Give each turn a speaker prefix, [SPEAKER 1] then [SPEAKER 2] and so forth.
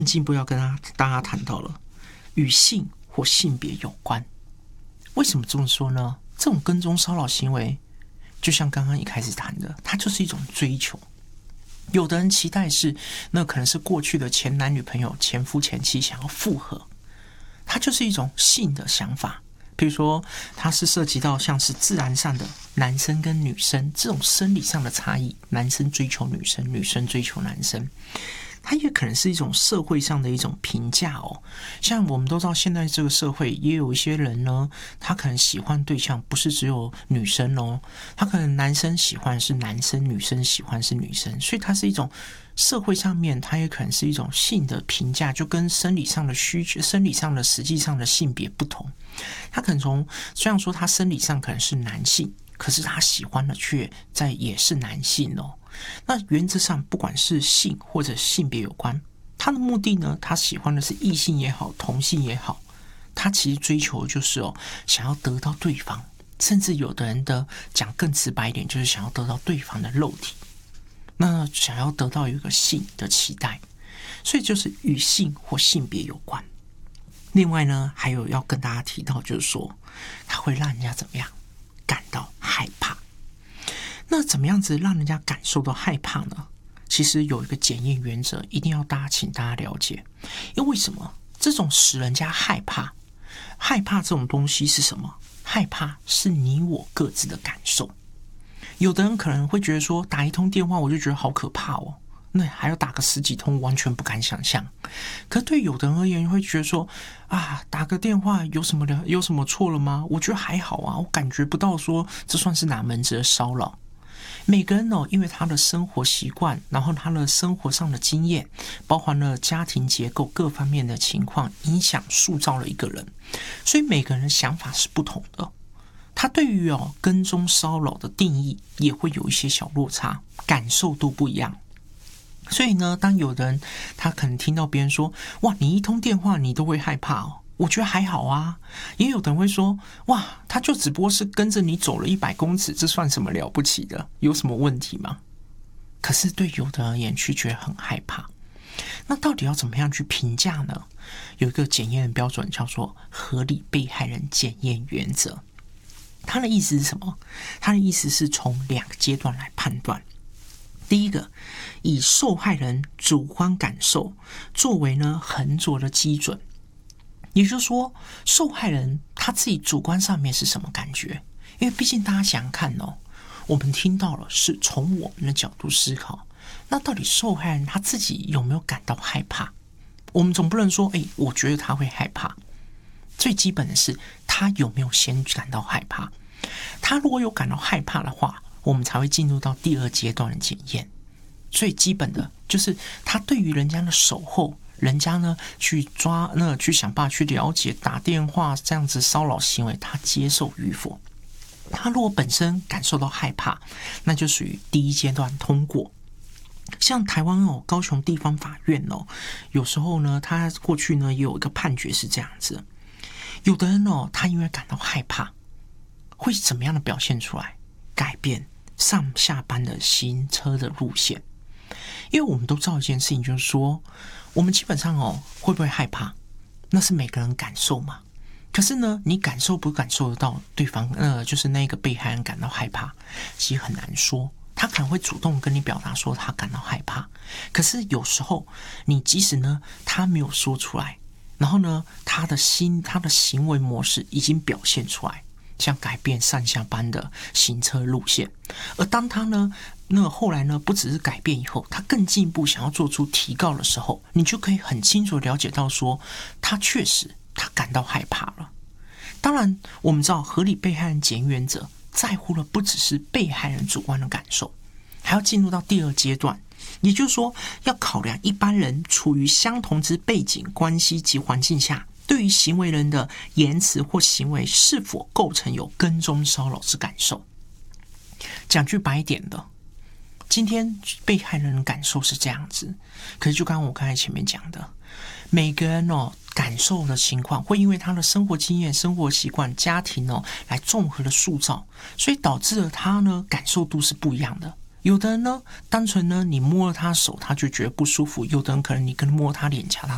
[SPEAKER 1] 进一步要跟大家谈到了与性或性别有关。为什么这么说呢？这种跟踪骚扰行为，就像刚刚一开始谈的，它就是一种追求。有的人期待是，那可能是过去的前男女朋友、前夫前妻想要复合，它就是一种性的想法。比如说，它是涉及到像是自然上的男生跟女生这种生理上的差异，男生追求女生，女生追求男生。它也可能是一种社会上的一种评价哦，像我们都知道，现在这个社会也有一些人呢，他可能喜欢对象不是只有女生哦，他可能男生喜欢是男生，女生喜欢是女生，所以它是一种社会上面，它也可能是一种性的评价，就跟生理上的需求、生理上的实际上的性别不同。他可能虽然说他生理上可能是男性，可是他喜欢的却也是男性哦。那原则上，不管是性或者性别有关，他的目的呢，他喜欢的是异性也好，同性也好，他其实追求就是想要得到对方，甚至有的人的讲更直白一点，就是想要得到对方的肉体，那想要得到一个性的期待，所以就是与性或性别有关。另外呢，还有要跟大家提到，就是说，它会让人家怎么样感到害怕。那怎么样子让人家感受到害怕呢？其实有一个检验原则，一定要请大家了解。因为什么？这种使人家害怕这种东西是什么？害怕是你我各自的感受。有的人可能会觉得说，打一通电话我就觉得好可怕哦，那还要打个10几通，完全不敢想象。可对有的人而言，会觉得说打个电话有什么错了吗？我觉得还好啊，我感觉不到说这算是哪门子的骚扰。每个人因为他的生活习惯，然后他的生活上的经验，包含了家庭结构各方面的情况，影响塑造了一个人，所以每个人的想法是不同的。他对于跟踪骚扰的定义也会有一些小落差，感受都不一样。所以呢，当有的人他可能听到别人说，哇，你一通电话你都会害怕哦，我觉得还好啊。也有的人会说，哇，他就只不过是跟着你走了100公尺，这算什么了不起的？有什么问题吗？可是对有的人而言，却觉得很害怕。那到底要怎么样去评价呢？有一个检验的标准叫做合理被害人检验原则。他的意思是什么？他的意思是从2个阶段来判断。第一个，以受害人主观感受作为衡酌的基准，也就是说，受害人他自己主观上面是什么感觉？因为毕竟大家想想看我们听到了是从我们的角度思考，那到底受害人他自己有没有感到害怕？我们总不能说，我觉得他会害怕。最基本的是他有没有先感到害怕？他如果有感到害怕的话，我们才会进入到第2阶段的检验。最基本的就是他对于人家的守候，人家去想办法去了解打电话这样子骚扰行为，他接受与否。他如果本身感受到害怕，那就属于第1阶段通过。像台湾高雄地方法院有时候他过去也有一个判决是这样子。有的人他因为感到害怕，会怎么样的表现出来？改变上下班的行车的路线。因为我们都知道一件事情，就是说我们基本上会不会害怕，那是每个人感受嘛。可是你感受不感受得到对方就是那个被害人感到害怕，其实很难说。他可能会主动跟你表达说他感到害怕，可是有时候你即使他没有说出来，然后他的行为模式已经表现出来，像改变上下班的行车路线。而当他后来不只是改变以后，他更进一步想要做出提告的时候，你就可以很清楚了解到说，他确实他感到害怕了。当然我们知道合理被害人检验原则在乎的不只是被害人主观的感受，还要进入到第2阶段，也就是说要考量一般人处于相同之背景关系及环境下，对于行为人的言辞或行为是否构成有跟踪骚扰之感受。讲句白一点的，今天被害人的感受是这样子，可是就刚刚我刚才前面讲的，每个人感受的情况会因为他的生活经验、生活习惯、家庭来综合的塑造，所以导致了他感受度是不一样的。有的人单纯你摸了他手他就觉得不舒服，有的人可能你跟摸他脸颊他